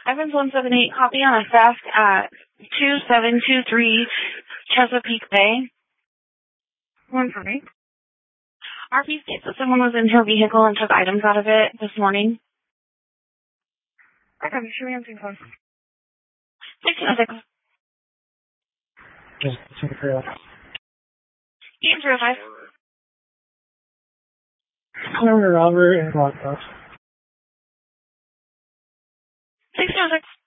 Evans 178, copy on a theft at 2723 Chesapeake Bay. One for me. RP states that someone was in her vehicle and took items out of it this morning. Okay, show me empty phone. 1606. 805. Robert and Lockbox. 606.